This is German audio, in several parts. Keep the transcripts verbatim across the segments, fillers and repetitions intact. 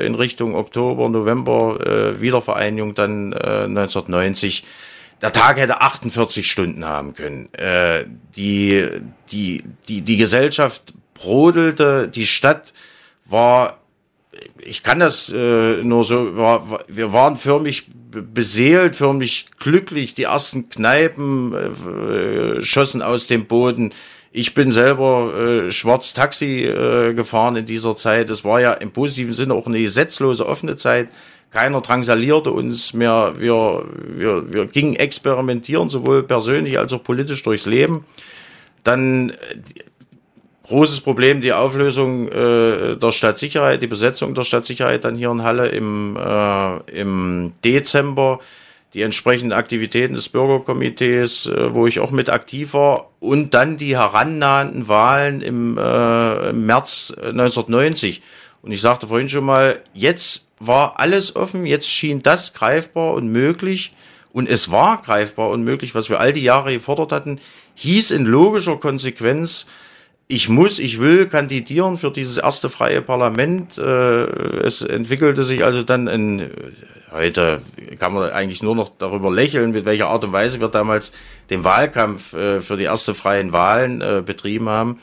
in Richtung Oktober, November, äh, Wiedervereinigung dann äh, neunzehnhundertneunzig. Der Tag hätte achtundvierzig Stunden haben können. Äh, die, die, die, die Gesellschaft brodelte, die Stadt war, ich kann das äh, nur so, war, war, wir waren förmlich beseelt, förmlich glücklich. Die ersten Kneipen äh, schossen aus dem Boden. Ich bin selber äh, schwarz Taxi äh, gefahren in dieser Zeit. Es war ja im positiven Sinne auch eine gesetzlose, offene Zeit. Keiner drangsalierte uns mehr. Wir, wir, wir gingen experimentieren, sowohl persönlich als auch politisch durchs Leben. Dann äh, großes Problem, die Auflösung äh, der Stadtsicherheit, die Besetzung der Stadtsicherheit dann hier in Halle im, äh, im Dezember. Die entsprechenden Aktivitäten des Bürgerkomitees, äh, wo ich auch mit aktiv war, und dann die herannahenden Wahlen im, äh, im März neunzehnhundertneunzig. Und ich sagte vorhin schon mal, jetzt war alles offen, jetzt schien das greifbar und möglich, und es war greifbar und möglich, was wir all die Jahre gefordert hatten, hieß in logischer Konsequenz, ich muss, ich will kandidieren für dieses erste freie Parlament. Es entwickelte sich also dann ein, heute kann man eigentlich nur noch darüber lächeln, mit welcher Art und Weise wir damals den Wahlkampf für die ersten freien Wahlen betrieben haben.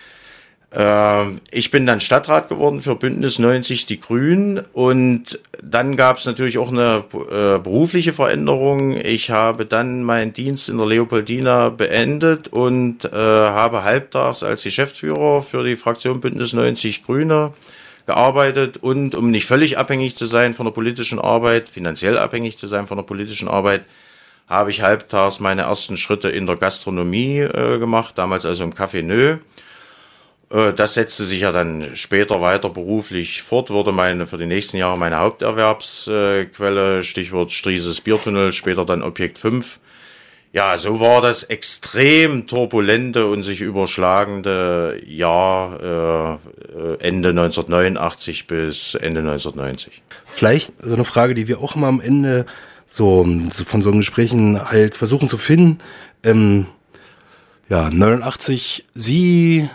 Ich bin dann Stadtrat geworden für Bündnis neunzig Die Grünen, und dann gab es natürlich auch eine äh, berufliche Veränderung. Ich habe dann meinen Dienst in der Leopoldina beendet und äh, habe halbtags als Geschäftsführer für die Fraktion Bündnis neunzig Grüne gearbeitet, und um nicht völlig abhängig zu sein von der politischen Arbeit, finanziell abhängig zu sein von der politischen Arbeit, habe ich halbtags meine ersten Schritte in der Gastronomie äh, gemacht, damals also im Café Nö. Das setzte sich ja dann später weiter beruflich fort, wurde meine für die nächsten Jahre meine Haupterwerbsquelle, Stichwort Strieses Biertunnel, später dann Objekt fünf. Ja, so war das extrem turbulente und sich überschlagende Jahr äh, Ende neunzehnhundertneunundachtzig bis Ende neunzehnhundertneunzig. Vielleicht so eine Frage, die wir auch immer am Ende so, so von so einem Gesprächen halt versuchen zu finden. Ähm, ja, neunundachtzig, Sie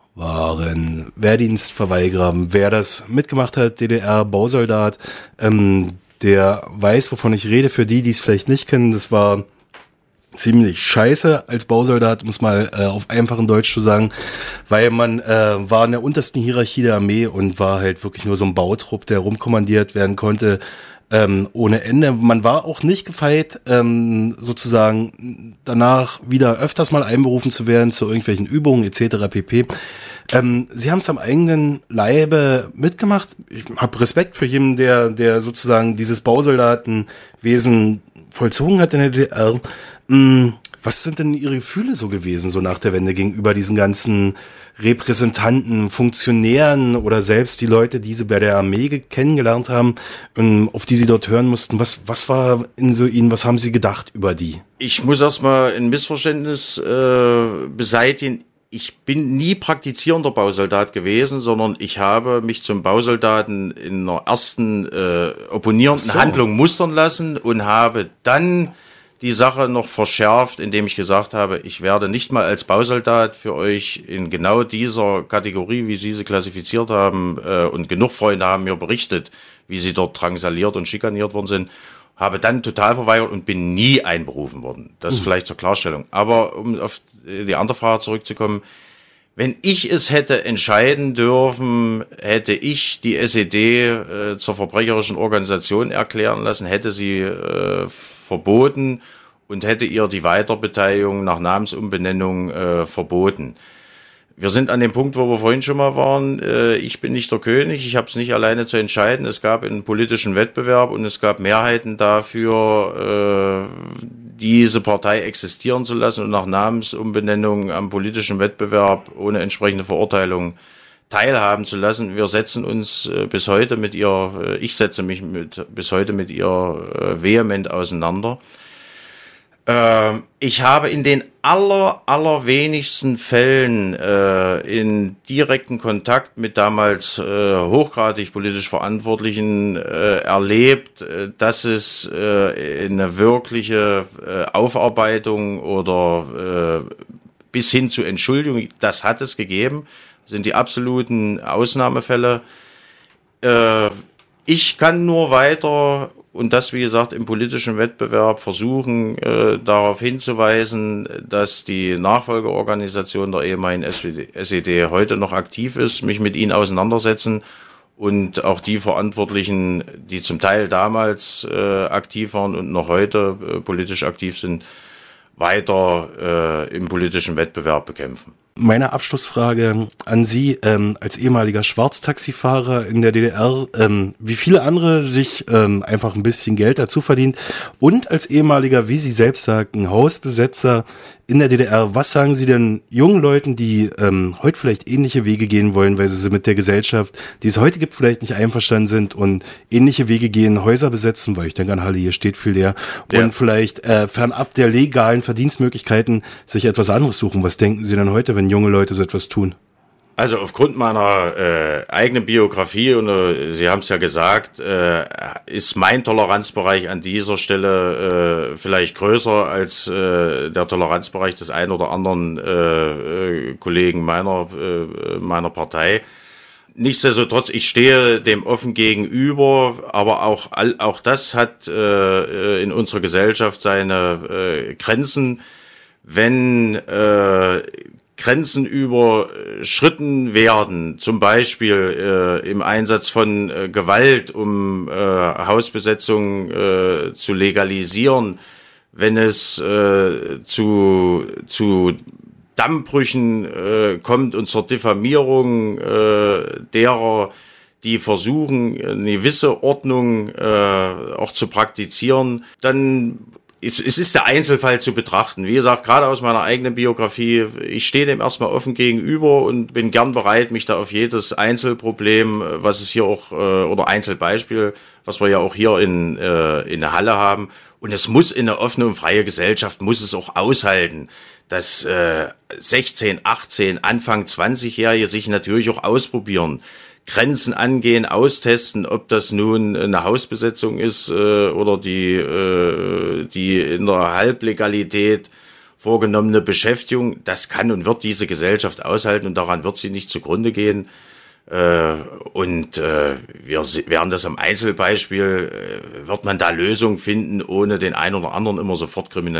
waren Wehrdienstverweigerer. Wer das mitgemacht hat, D D R-Bausoldat, ähm, der weiß, wovon ich rede. Für die, die es vielleicht nicht kennen, das war ziemlich scheiße als Bausoldat, um es mal äh, auf einfachen Deutsch zu sagen, weil man äh, war in der untersten Hierarchie der Armee und war halt wirklich nur so ein Bautrupp, der rumkommandiert werden konnte, ähm, ohne Ende. Man war auch nicht gefeit, ähm, sozusagen danach wieder öfters mal einberufen zu werden zu irgendwelchen Übungen et cetera pp. Ähm, Sie haben es am eigenen Leibe mitgemacht. Ich habe Respekt für jeden, der, der sozusagen dieses Bausoldatenwesen vollzogen hat in der D D R. Ähm, was sind denn Ihre Gefühle so gewesen, so nach der Wende, gegenüber diesen ganzen Repräsentanten, Funktionären oder selbst die Leute, die Sie bei der Armee kennengelernt haben, auf die Sie dort hören mussten? Was, was war in so Ihnen, was haben Sie gedacht über die? Ich muss erstmal ein Missverständnis äh, beseitigen. Ich bin nie praktizierender Bausoldat gewesen, sondern ich habe mich zum Bausoldaten in einer ersten äh, opponierenden so. Handlung mustern lassen und habe dann die Sache noch verschärft, indem ich gesagt habe, ich werde nicht mal als Bausoldat für euch in genau dieser Kategorie, wie Sie sie klassifiziert haben, äh, und genug Freunde haben mir berichtet, wie sie dort drangsaliert und schikaniert worden sind, habe dann total verweigert und bin nie einberufen worden. Das mhm. vielleicht zur Klarstellung. Aber um auf die andere Frage zurückzukommen, wenn ich es hätte entscheiden dürfen, hätte ich die S E D äh, zur verbrecherischen Organisation erklären lassen, hätte sie äh, verboten und hätte ihr die Weiterbeteiligung nach Namensumbenennung äh, verboten. Wir sind an dem Punkt, wo wir vorhin schon mal waren. Äh, ich bin nicht der König, ich habe es nicht alleine zu entscheiden. Es gab einen politischen Wettbewerb und es gab Mehrheiten dafür, äh, diese Partei existieren zu lassen und nach Namensumbenennung am politischen Wettbewerb ohne entsprechende Verurteilung teilhaben zu lassen. Wir setzen uns äh, bis heute mit ihr, äh, ich setze mich mit, bis heute mit ihr äh, vehement auseinander. Äh, ich habe in den aller, allerwenigsten Fällen äh, in direkten Kontakt mit damals äh, hochgradig politisch Verantwortlichen äh, erlebt, äh, dass es äh, eine wirkliche äh, Aufarbeitung oder äh, bis hin zu Entschuldigung, das hat es gegeben, sind die absoluten Ausnahmefälle. Äh, Ich kann nur weiter, und das wie gesagt im politischen Wettbewerb, versuchen äh, darauf hinzuweisen, dass die Nachfolgeorganisation der ehemaligen S E D heute noch aktiv ist, mich mit ihnen auseinandersetzen und auch die Verantwortlichen, die zum Teil damals äh, aktiv waren und noch heute äh, politisch aktiv sind, weiter äh, im politischen Wettbewerb bekämpfen. Meine Abschlussfrage an Sie, ähm, als ehemaliger Schwarztaxifahrer in der D D R, ähm, wie viele andere sich ähm, einfach ein bisschen Geld dazu verdient, und als ehemaliger, wie Sie selbst sagten, Hausbesetzer in der D D R, was sagen Sie denn jungen Leuten, die ähm, heute vielleicht ähnliche Wege gehen wollen, weil sie mit der Gesellschaft, die es heute gibt, vielleicht nicht einverstanden sind und ähnliche Wege gehen, Häuser besetzen, weil ich denke an Halle, hier steht viel leer, ja. Und vielleicht äh, fernab der legalen Verdienstmöglichkeiten sich etwas anderes suchen. Was denken Sie denn heute, wenn junge Leute so etwas tun? Also aufgrund meiner äh, eigenen Biografie, und äh, Sie haben es ja gesagt, äh, ist mein Toleranzbereich an dieser Stelle äh, vielleicht größer als äh, der Toleranzbereich des einen oder anderen äh, äh, Kollegen meiner, äh, meiner Partei. Nichtsdestotrotz, ich stehe dem offen gegenüber, aber auch all, auch das hat äh, in unserer Gesellschaft seine äh, Grenzen. Wenn äh, Grenzen überschritten werden, zum Beispiel äh, im Einsatz von äh, Gewalt, um äh, Hausbesetzung äh, zu legalisieren, wenn es äh, zu zu Dammbrüchen äh, kommt und zur Diffamierung äh, derer, die versuchen, eine gewisse Ordnung äh, auch zu praktizieren, dann Es, es ist der Einzelfall zu betrachten. Wie gesagt, gerade aus meiner eigenen Biografie, ich stehe dem erstmal offen gegenüber und bin gern bereit, mich da auf jedes Einzelproblem, was es hier auch, oder Einzelbeispiel, was wir ja auch hier in, in der Halle haben. Und es muss in einer offenen und freien Gesellschaft, muss es auch aushalten, dass sechzehn, achtzehn, Anfang zwanzig-Jährige sich natürlich auch ausprobieren. Grenzen angehen, austesten, ob das nun eine Hausbesetzung ist äh, oder die äh, die in der Halblegalität vorgenommene Beschäftigung. Das kann und wird diese Gesellschaft aushalten und daran wird sie nicht zugrunde gehen. Äh, und äh, wir werden das am Einzelbeispiel, äh, wird man da Lösungen finden, ohne den einen oder anderen immer sofort kriminalisieren